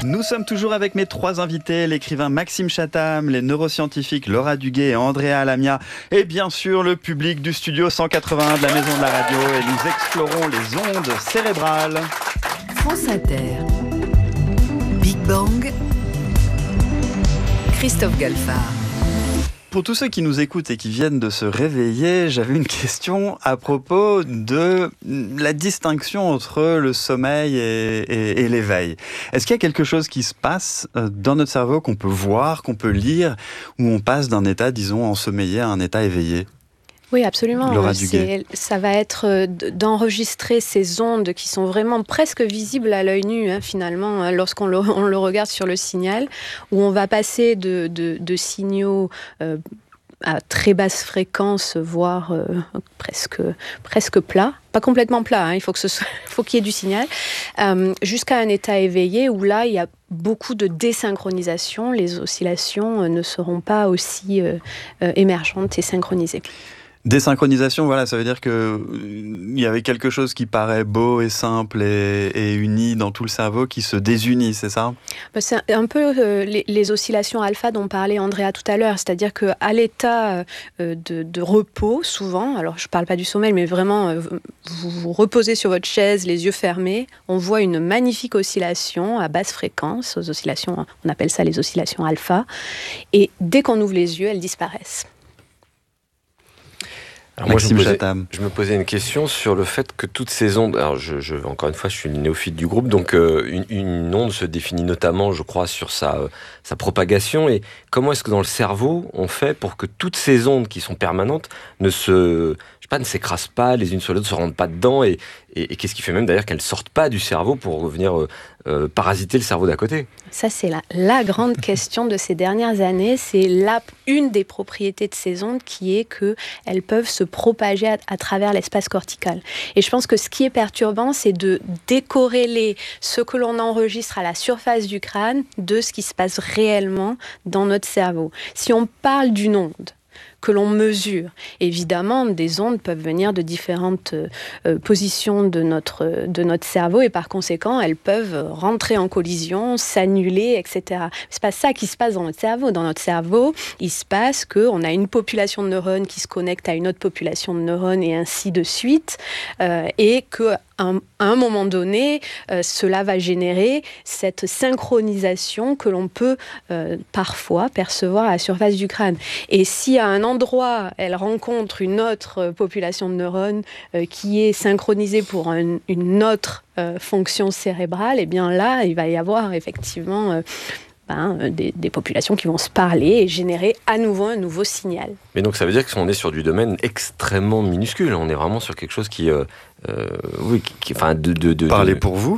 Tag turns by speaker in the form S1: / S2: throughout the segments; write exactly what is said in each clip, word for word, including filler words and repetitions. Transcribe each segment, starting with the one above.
S1: Nous sommes toujours avec mes trois invités, l'écrivain Maxime Chatham, les neuroscientifiques Laura Duguay et Andrea Alamia, et bien sûr le public du studio cent quatre-vingt-un de la Maison de la Radio, et nous explorons les ondes cérébrales.
S2: France Inter, Big Bang, Christophe Galfard.
S1: Pour tous ceux qui nous écoutent et qui viennent de se réveiller, j'avais une question à propos de la distinction entre le sommeil et, et, et l'éveil. Est-ce qu'il y a quelque chose qui se passe dans notre cerveau qu'on peut voir, qu'on peut lire, où on passe d'un état, disons, ensommeillé à un état éveillé ?
S3: Oui, absolument.
S1: Laura Duguay.
S3: C'est, ça va être d'enregistrer ces ondes qui sont vraiment presque visibles à l'œil nu, hein, finalement, lorsqu'on le, on le regarde sur le signal, où on va passer de, de, de signaux euh, à très basse fréquence, voire euh, presque, presque plat. Pas complètement plat, hein, il faut, que ce soit, faut qu'il y ait du signal, euh, jusqu'à un état éveillé où là, il y a beaucoup de désynchronisation. Les oscillations ne seront pas aussi euh, euh, émergentes et synchronisées.
S1: Désynchronisation, voilà, ça veut dire que il y avait quelque chose qui paraît beau et simple et, et uni dans tout le cerveau qui se désunit, c'est ça ?
S3: Ben c'est un peu euh, les, les oscillations alpha dont parlait Andrea tout à l'heure, c'est-à-dire qu'à l'état euh, de, de repos, souvent, alors je ne parle pas du sommeil, mais vraiment, euh, vous vous reposez sur votre chaise, les yeux fermés, on voit une magnifique oscillation à basse fréquence, aux oscillations, on appelle ça les oscillations alpha, et dès qu'on ouvre les yeux, elles disparaissent.
S4: Alors moi, je me, posais, je me posais une question sur le fait que toutes ces ondes, alors je, je, encore une fois, je suis le néophyte du groupe, donc euh, une, une onde se définit notamment, je crois, sur sa, euh, sa propagation, et comment est-ce que dans le cerveau, on fait pour que toutes ces ondes qui sont permanentes ne se, je sais pas, ne s'écrasent pas les unes sur les autres, ne se rendent pas dedans, et, et, et qu'est-ce qui fait même d'ailleurs qu'elles sortent pas du cerveau pour venir euh, euh, parasiter le cerveau d'à côté ?
S3: Ça, c'est la, la grande question de ces dernières années. C'est la, une des propriétés de ces ondes qui est qu'elles peuvent se propager à, à travers l'espace cortical. Et je pense que ce qui est perturbant, c'est de décorréler ce que l'on enregistre à la surface du crâne de ce qui se passe réellement dans notre cerveau. Si on parle d'une onde que l'on mesure. Évidemment, des ondes peuvent venir de différentes euh, positions de notre, de notre cerveau et par conséquent, elles peuvent rentrer en collision, s'annuler, et cetera. C'est pas ça qui se passe dans notre cerveau. Dans notre cerveau, il se passe qu'on a une population de neurones qui se connecte à une autre population de neurones et ainsi de suite, euh, et que À un moment donné, euh, cela va générer cette synchronisation que l'on peut euh, parfois percevoir à la surface du crâne. Et si à un endroit, elle rencontre une autre population de neurones euh, qui est synchronisée pour un, une autre euh, fonction cérébrale, eh bien là, il va y avoir effectivement euh, ben, des, des populations qui vont se parler et générer à nouveau un nouveau signal.
S4: Mais donc ça veut dire qu'on est sur du domaine extrêmement minuscule. On est vraiment sur quelque chose qui... Euh, euh, oui, qui, qui, enfin, de, de, de,
S1: Parlez
S4: de...
S1: pour vous.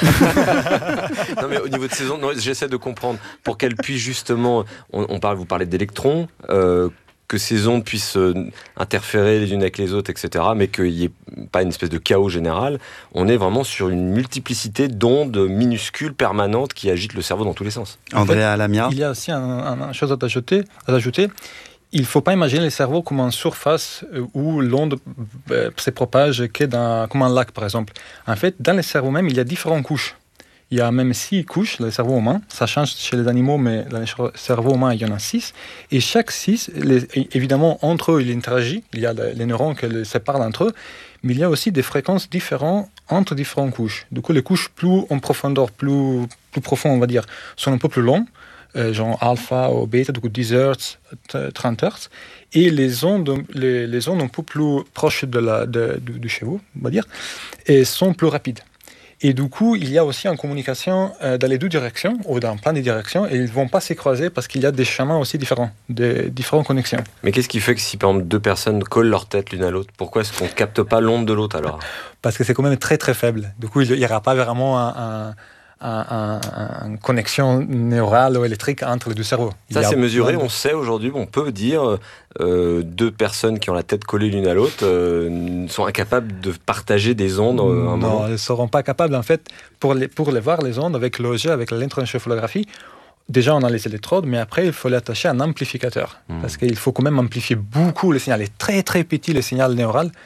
S4: Non mais au niveau de ces ondes, non, j'essaie de comprendre pour qu'elles puissent justement... On, on parle, vous parlez d'électrons... Euh, que ces ondes puissent euh, interférer les unes avec les autres, et cetera, mais qu'il n'y ait pas une espèce de chaos général. On est vraiment sur une multiplicité d'ondes minuscules, permanentes, qui agitent le cerveau dans tous les sens.
S1: Andrea Alamia.
S5: Il y a aussi une chose à ajouter. À ajouter. Il ne faut pas imaginer le cerveau comme une surface où l'onde euh, se propage que dans, comme un lac, par exemple. En fait, dans le cerveau même, il y a différentes couches. Il y a même six couches, le cerveau humain. Ça change chez les animaux, mais dans le cerveau humain, il y en a six. Et chaque six, les, évidemment, entre eux, il interagit. Il y a les neurones qui les séparent entre eux. Mais il y a aussi des fréquences différentes entre différentes couches. Du coup, les couches plus en profondeur, plus, plus profondes, on va dire, sont un peu plus longues. Euh, genre alpha ou bêta, du coup dix hertz, trente hertz. Et les ondes, les, les ondes un peu plus proches de la, de, de, du cerveau, on va dire, et sont plus rapides. Et du coup, il y a aussi une communication euh, dans les deux directions, ou dans plein de directions, et ils ne vont pas se croiser parce qu'il y a des chemins aussi différents, des différentes connexions.
S4: Mais qu'est-ce qui fait que si, par exemple, deux personnes collent leur tête l'une à l'autre, pourquoi est-ce qu'on ne capte pas l'onde de l'autre alors ?
S5: Parce que c'est quand même très très faible. Du coup, il n'y aura pas vraiment un... un Un, un, une connexion neurale ou électrique entre les deux cerveaux.
S4: Ça, c'est mesuré, on sait aujourd'hui, on peut dire euh, deux personnes qui ont la tête collée l'une à l'autre euh, sont incapables de partager des ondes. Euh, un
S5: non,
S4: moment.
S5: elles ne seront pas capables, en fait, pour les, pour les voir, les ondes, avec l'O G, avec l'électroencéphalographie. Déjà, on a les électrodes, mais après, il faut l'attacher à un amplificateur. Mmh. Parce qu'il faut quand même amplifier beaucoup le signal. Il est très, très petit, le signal neural.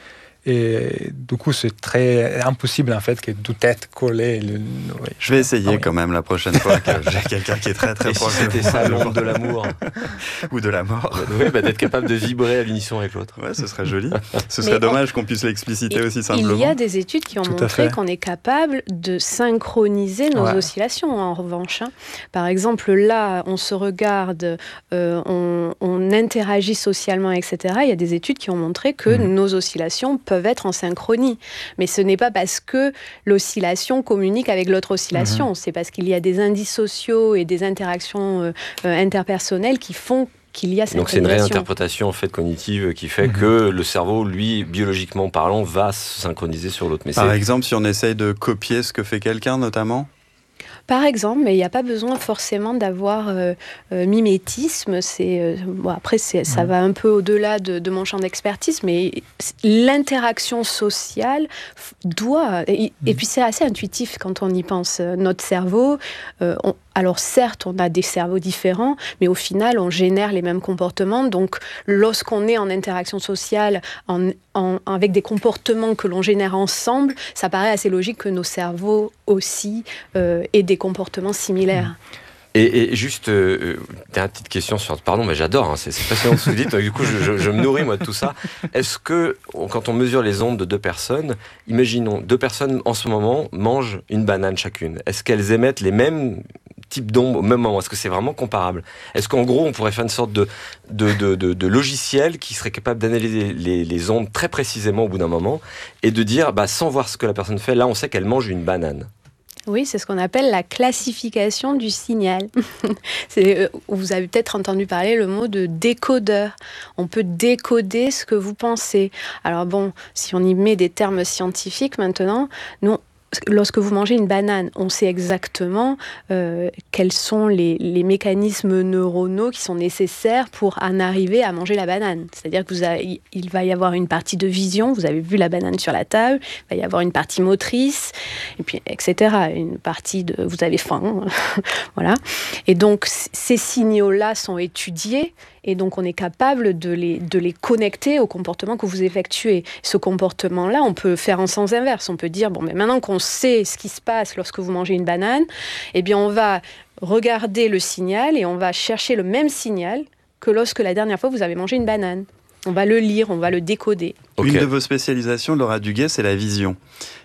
S5: Et du coup, c'est très impossible en fait que tout être collé. Le... Oui.
S1: Je vais essayer
S5: ah, oui.
S1: quand même la prochaine fois que j'ai quelqu'un qui est très très
S4: Et
S1: proche.
S4: si c'était ça, l'onde de l'amour
S1: ou de la mort.
S4: Oui, bah, d'être capable de vibrer à l'unisson avec l'autre.
S1: Ouais, ce serait joli. Ce serait
S3: Mais
S1: dommage
S3: on...
S1: qu'on puisse l'expliciter
S3: il,
S1: aussi simplement.
S3: Il y a des études qui ont
S5: Tout
S3: montré qu'on est capable de synchroniser nos
S5: ouais.
S3: oscillations, en revanche. Hein. Par exemple, là, on se regarde, euh, on, on interagit socialement, et cetera. Il y a des études qui ont montré que mmh. nos oscillations peuvent être en synchronie. Mais ce n'est pas parce que l'oscillation communique avec l'autre oscillation. Mmh. C'est parce qu'il y a des indices sociaux et des interactions euh, euh, interpersonnelles qui font qu'il y a cette
S4: Donc c'est une réinterprétation en fait cognitive qui fait mmh. que le cerveau, lui, biologiquement parlant, va se synchroniser sur l'autre. Mais
S1: Par
S4: c'est...
S1: exemple, si on essaye de copier ce que fait quelqu'un, notamment ?
S3: Par exemple, mais il n'y a pas besoin forcément d'avoir euh, euh, mimétisme. C'est, euh, bon, après, c'est, ça mmh. va un peu au-delà de, de mon champ d'expertise, mais l'interaction sociale doit... Et, mmh. et puis c'est assez intuitif quand on y pense. Notre cerveau, euh, on, alors certes, on a des cerveaux différents, mais au final, on génère les mêmes comportements. Donc, lorsqu'on est en interaction sociale, en, en, avec des comportements que l'on génère ensemble, ça paraît assez logique que nos cerveaux aussi euh, aient des comportements similaires.
S4: Et, et juste, euh, dernière petite question sur... Pardon, mais j'adore, hein, c'est, c'est passionnant ce que vous dites, du coup je, je, je me nourris moi de tout ça. Est-ce que, quand on mesure les ondes de deux personnes, imaginons, deux personnes en ce moment mangent une banane chacune. Est-ce qu'elles émettent les mêmes types d'ondes au même moment ? Est-ce que c'est vraiment comparable ? Est-ce qu'en gros, on pourrait faire une sorte de, de, de, de, de logiciel qui serait capable d'analyser les, les ondes très précisément au bout d'un moment et de dire, bah, sans voir ce que la personne fait, là on sait qu'elle mange une banane ?
S3: Oui, c'est ce qu'on appelle la classification du signal. c'est, euh, vous avez peut-être entendu parler le mot de décodeur. On peut décoder ce que vous pensez. Alors bon, si on y met des termes scientifiques maintenant, nous, lorsque vous mangez une banane, on sait exactement euh, quels sont les, les mécanismes neuronaux qui sont nécessaires pour en arriver à manger la banane. C'est-à-dire que vous avez, il va y avoir une partie de vision, vous avez vu la banane sur la table, il va y avoir une partie motrice, et puis et cetera. Une partie de vous avez faim, voilà. Et donc ces signaux-là sont étudiés. Et donc, on est capable de les, de les connecter au comportement que vous effectuez. Ce comportement-là, on peut faire en sens inverse. On peut dire, bon, mais maintenant qu'on sait ce qui se passe lorsque vous mangez une banane, eh bien, on va regarder le signal et on va chercher le même signal que lorsque la dernière fois, vous avez mangé une banane. On va le lire, on va le décoder.
S1: Okay.
S3: Okay.
S1: Une de vos spécialisations, Laura Duguet, c'est la vision.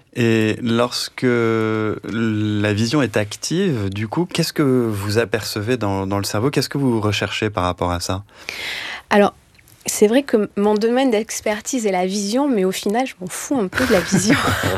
S1: Et lorsque la vision est active, du coup, qu'est-ce que vous apercevez dans, dans le cerveau ? Qu'est-ce que vous recherchez par rapport à ça ?
S3: Alors, c'est vrai que mon domaine d'expertise est la vision, mais au final, je m'en fous un peu de la vision.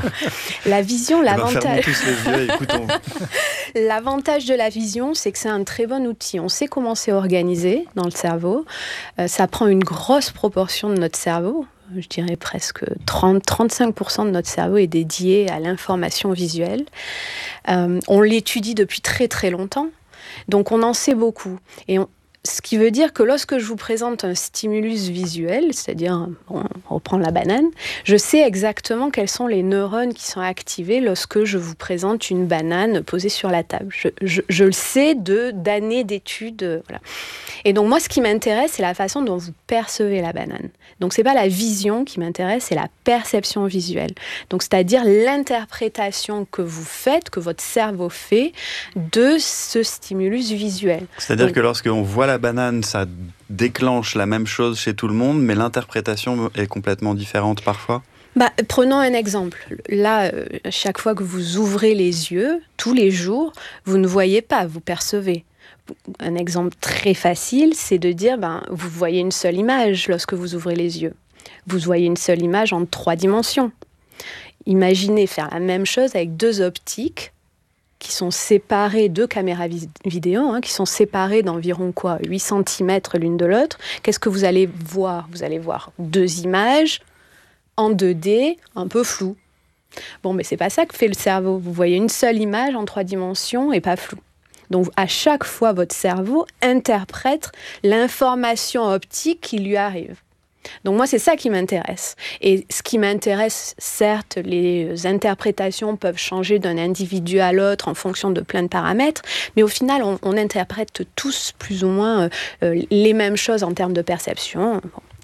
S3: La vision, l'avantage...
S1: Eh ben, tous les yeux, écoutons.
S3: L'avantage de la vision, c'est que c'est un très bon outil. On sait comment c'est organisé dans le cerveau. Euh, ça prend une grosse proportion de notre cerveau. Je dirais presque trente à trente-cinq pour cent de notre cerveau est dédié à l'information visuelle. Euh, on l'étudie depuis très très longtemps, donc on en sait beaucoup. Et on, ce qui veut dire que lorsque je vous présente un stimulus visuel, c'est-à-dire, bon, on reprend la banane, je sais exactement quels sont les neurones qui sont activés lorsque je vous présente une banane posée sur la table. Je, je, je le sais de, d'années d'études. Voilà. Et donc moi, ce qui m'intéresse, c'est la façon dont vous percevez la banane. Donc c'est pas la vision qui m'intéresse, c'est la perception visuelle. Donc c'est-à-dire l'interprétation que vous faites, que votre cerveau fait de ce stimulus visuel.
S1: C'est-à dire
S3: donc,
S1: que lorsqu'on voit la banane, ça déclenche la même chose chez tout le monde, mais l'interprétation est complètement différente parfois ?
S3: Bah, prenons un exemple. Là, euh, chaque fois que vous ouvrez les yeux, tous les jours, vous ne voyez pas, vous percevez. Un exemple très facile, c'est de dire, ben, vous voyez une seule image lorsque vous ouvrez les yeux. Vous voyez une seule image en trois dimensions. Imaginez faire la même chose avec deux optiques qui sont séparées, deux caméras vis- vidéo, hein, qui sont séparées d'environ quoi, huit centimètres l'une de l'autre. Qu'est-ce que vous allez voir ? Vous allez voir deux images en deux D, un peu floues. Bon, mais c'est pas ça que fait le cerveau. Vous voyez une seule image en trois dimensions et pas floue. Donc, à chaque fois, votre cerveau interprète l'information optique qui lui arrive. Donc, moi, c'est ça qui m'intéresse. Et ce qui m'intéresse, certes, les interprétations peuvent changer d'un individu à l'autre en fonction de plein de paramètres, mais au final, on, on interprète tous plus ou moins euh, les mêmes choses en termes de perception. Bon.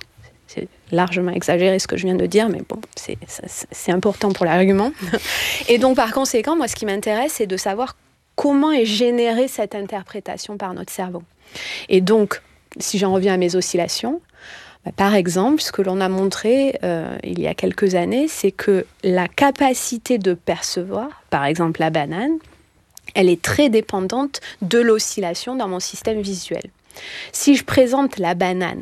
S3: C'est largement exagéré ce que je viens de dire, mais bon, c'est, c'est important pour l'argument. Et donc, par conséquent, moi, ce qui m'intéresse, c'est de savoir comment est générée cette interprétation par notre cerveau. Et donc, si j'en reviens à mes oscillations, bah, par exemple, ce que l'on a montré euh, il y a quelques années, c'est que la capacité de percevoir, par exemple la banane, elle est très dépendante de l'oscillation dans mon système visuel. Si je présente la banane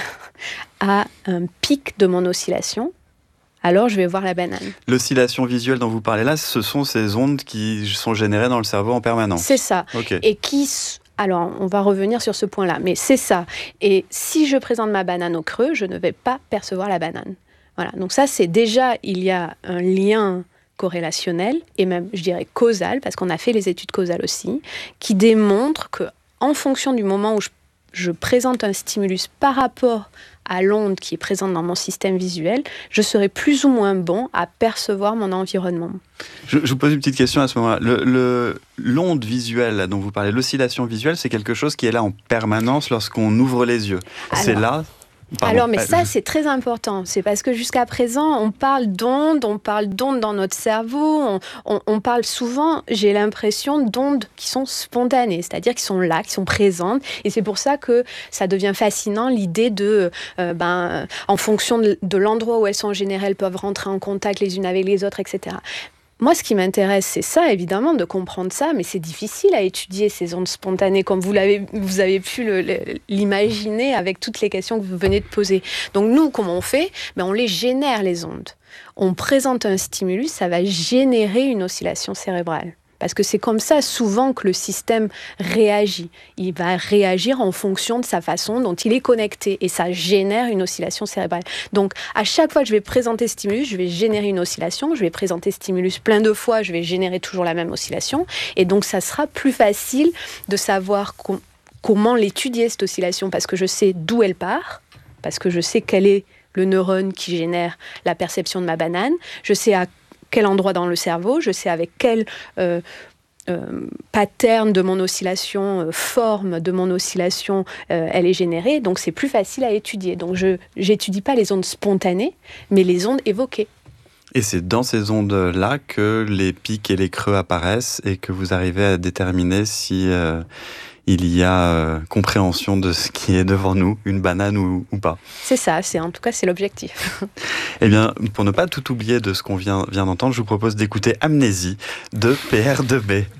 S3: à un pic de mon oscillation, alors je vais voir la banane.
S1: L'oscillation visuelle dont vous parlez là, ce sont ces ondes qui sont générées dans le cerveau en permanence.
S3: C'est ça.
S1: Okay.
S3: Et qui... Alors, on va revenir sur ce point-là, mais c'est ça. Et si je présente ma banane au creux, je ne vais pas percevoir la banane. Voilà. Donc ça, c'est déjà, il y a un lien corrélationnel et même, je dirais, causal, parce qu'on a fait les études causales aussi, qui démontrent que, en fonction du moment où je, je présente un stimulus par rapport à l'onde qui est présente dans mon système visuel, je serai plus ou moins bon à percevoir mon environnement.
S1: Je, je vous pose une petite question à ce moment-là. Le, le, l'onde visuelle là, dont vous parlez, l'oscillation visuelle, c'est quelque chose qui est là en permanence lorsqu'on ouvre les yeux. Alors, c'est là... Pardon,
S3: Alors, mais ça, c'est très important. C'est parce que jusqu'à présent, on parle d'ondes, on parle d'ondes dans notre cerveau, on, on, on parle souvent, j'ai l'impression, d'ondes qui sont spontanées, c'est-à-dire qui sont là, qui sont présentes. Et c'est pour ça que ça devient fascinant, l'idée de, euh, ben, en fonction de, de l'endroit où elles sont générées, elles peuvent rentrer en contact les unes avec les autres, et cetera. Moi, ce qui m'intéresse, c'est ça, évidemment, de comprendre ça, mais c'est difficile à étudier, ces ondes spontanées, comme vous, l'avez, vous avez pu le, le, l'imaginer avec toutes les questions que vous venez de poser. Donc nous, comment on fait ? Ben, on les génère, les ondes. On présente un stimulus, ça va générer une oscillation cérébrale. Parce que c'est comme ça souvent que le système réagit. Il va réagir en fonction de sa façon dont il est connecté et ça génère une oscillation cérébrale. Donc à chaque fois que je vais présenter stimulus, je vais générer une oscillation. Je vais présenter stimulus plein de fois, je vais générer toujours la même oscillation. Et donc ça sera plus facile de savoir com- comment l'étudier cette oscillation parce que je sais d'où elle part, parce que je sais quel est le neurone qui génère la perception de ma banane. Je sais à quel endroit dans le cerveau, je sais avec quel euh, euh, pattern de mon oscillation, euh, forme de mon oscillation, euh, elle est générée. Donc c'est plus facile à étudier. Donc je n'étudie pas les ondes spontanées, mais les ondes évoquées.
S1: Et c'est dans ces ondes-là que les pics et les creux apparaissent et que vous arrivez à déterminer si euh, il y a euh, compréhension de ce qui est devant nous, une banane ou, ou pas.
S3: C'est ça, c'est, en tout cas c'est l'objectif.
S1: Eh bien, pour ne pas tout oublier de ce qu'on vient, vient d'entendre, je vous propose d'écouter Amnésie de P R deux B.